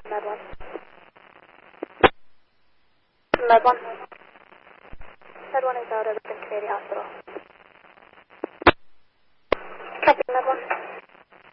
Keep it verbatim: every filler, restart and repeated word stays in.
Med one. Med one. Med one is out at Oakland Community Hospital.